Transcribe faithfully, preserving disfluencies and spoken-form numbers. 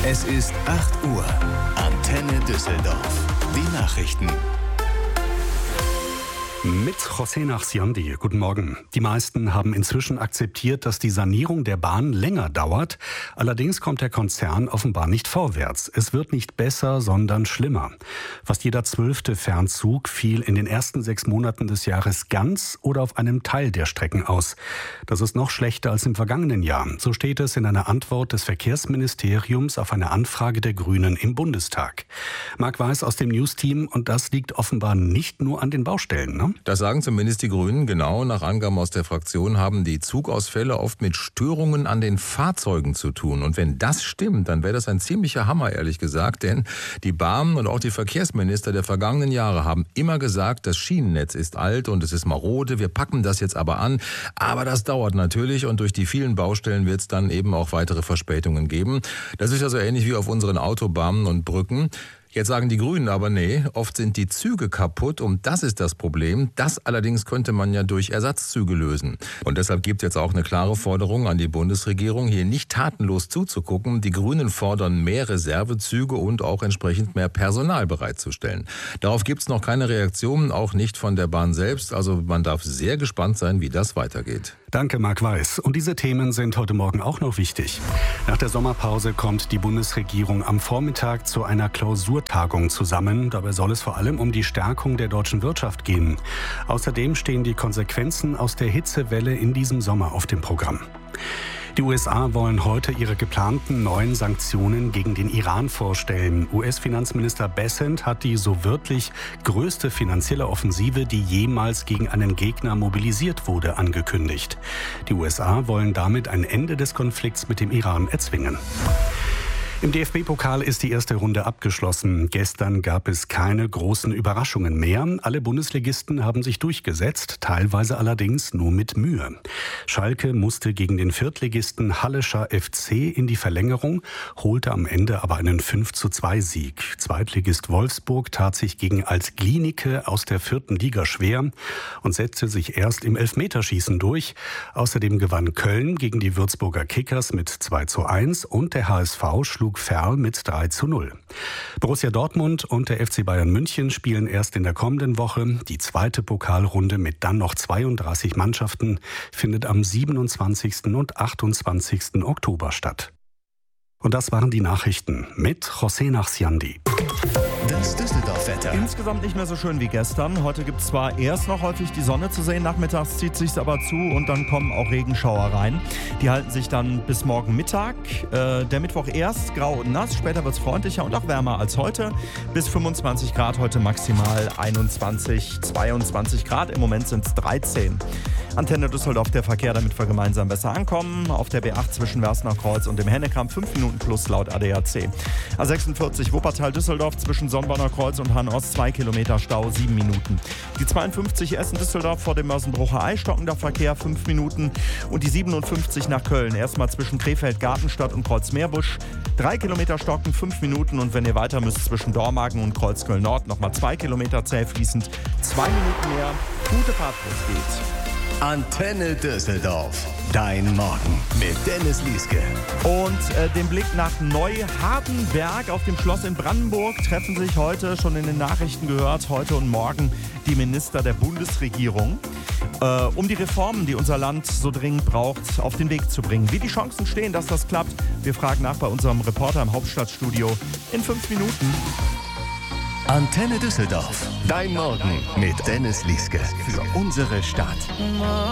Es ist acht Uhr. Antenne Düsseldorf. Die Nachrichten. Mit José Nachsiandi. Guten Morgen. Die meisten haben inzwischen akzeptiert, dass die Sanierung der Bahn länger dauert. Allerdings kommt der Konzern offenbar nicht vorwärts. Es wird nicht besser, sondern schlimmer. Fast jeder zwölfte Fernzug fiel in den ersten sechs Monaten des Jahres ganz oder auf einem Teil der Strecken aus. Das ist noch schlechter als im vergangenen Jahr. So steht es in einer Antwort des Verkehrsministeriums auf eine Anfrage der Grünen im Bundestag. Marc Weiß aus dem News-Team, und das liegt offenbar nicht nur an den Baustellen, ne? Das sagen zumindest die Grünen. Genau, nach Angaben aus der Fraktion haben die Zugausfälle oft mit Störungen an den Fahrzeugen zu tun. Und wenn das stimmt, dann wäre das ein ziemlicher Hammer, ehrlich gesagt. Denn die Bahn und auch die Verkehrsminister der vergangenen Jahre haben immer gesagt, das Schienennetz ist alt und es ist marode. Wir packen das jetzt aber an. Aber das dauert natürlich und durch die vielen Baustellen wird es dann eben auch weitere Verspätungen geben. Das ist ja so ähnlich wie auf unseren Autobahnen und Brücken. Jetzt sagen die Grünen aber, nee, oft sind die Züge kaputt und das ist das Problem. Das allerdings könnte man ja durch Ersatzzüge lösen. Und deshalb gibt es jetzt auch eine klare Forderung an die Bundesregierung, hier nicht tatenlos zuzugucken. Die Grünen fordern mehr Reservezüge und auch entsprechend mehr Personal bereitzustellen. Darauf gibt es noch keine Reaktion, auch nicht von der Bahn selbst. Also man darf sehr gespannt sein, wie das weitergeht. Danke, Marc Weiß. Und diese Themen sind heute Morgen auch noch wichtig. Nach der Sommerpause kommt die Bundesregierung am Vormittag zu einer Klausurtagung zusammen. Dabei soll es vor allem um die Stärkung der deutschen Wirtschaft gehen. Außerdem stehen die Konsequenzen aus der Hitzewelle in diesem Sommer auf dem Programm. Die U S A wollen heute ihre geplanten neuen Sanktionen gegen den Iran vorstellen. U S-Finanzminister Bessent hat die so wörtlich größte finanzielle Offensive, die jemals gegen einen Gegner mobilisiert wurde, angekündigt. Die U S A wollen damit ein Ende des Konflikts mit dem Iran erzwingen. Im D F B-Pokal ist die erste Runde abgeschlossen. Gestern gab es keine großen Überraschungen mehr. Alle Bundesligisten haben sich durchgesetzt, teilweise allerdings nur mit Mühe. Schalke musste gegen den Viertligisten Hallescher F C in die Verlängerung, holte am Ende aber einen fünf zu zwei Sieg. Zweitligist Wolfsburg tat sich gegen Altglienicke aus der vierten Liga schwer und setzte sich erst im Elfmeterschießen durch. Außerdem gewann Köln gegen die Würzburger Kickers mit zwei zu eins und der H S V schlug Ferl mit drei zu null. Borussia Dortmund und der F C Bayern München spielen erst in der kommenden Woche. Die zweite Pokalrunde mit dann noch zweiunddreißig Mannschaften findet am siebenundzwanzigsten und achtundzwanzigsten Oktober statt. Und das waren die Nachrichten mit José Nachsiandi. Das Düsseldorf-Wetter. Insgesamt nicht mehr so schön wie gestern. Heute gibt es zwar erst noch häufig die Sonne zu sehen, nachmittags zieht sich's aber zu und dann kommen auch Regenschauer rein. Die halten sich dann bis morgen Mittag. Äh, der Mittwoch erst grau und nass, später wird es freundlicher und auch wärmer als heute. Bis fünfundzwanzig Grad, heute maximal einundzwanzig, zweiundzwanzig Grad. Im Moment sind es dreizehn. Antenne Düsseldorf, der Verkehr, damit wir gemeinsam besser ankommen. Auf der B acht zwischen Werßner-Kreuz und dem Hennekamp fünf Minuten plus laut A D A C. A sechsundvierzig Wuppertal-Düsseldorf zwischen Sonnbonner Kreuz und Hahn-Ost zwei Kilometer Stau, sieben Minuten. Die zweiundfünfzig Essen-Düsseldorf vor dem Mörsenbrucher Ei, stockender Verkehr, fünf Minuten. Und die siebenundfünfzig nach Köln, erstmal zwischen Krefeld-Gartenstadt und Kreuzmeerbusch, drei Kilometer stocken, fünf Minuten. Und wenn ihr weiter müsst, zwischen Dormagen und Kreuzköln-Nord nochmal zwei Kilometer zäh fließend, zwei Minuten mehr. Gute Fahrt, wo es geht. Antenne Düsseldorf. Dein Morgen mit Dennis Lieske. Und äh, den Blick nach Neuhardenberg auf dem Schloss in Brandenburg treffen sich heute, schon in den Nachrichten gehört, heute und morgen die Minister der Bundesregierung, äh, um die Reformen, die unser Land so dringend braucht, auf den Weg zu bringen. Wie die Chancen stehen, dass das klappt, wir fragen nach bei unserem Reporter im Hauptstadtstudio in fünf Minuten. Antenne Düsseldorf. Dein Morgen mit Dennis Lieske. Für unsere Stadt.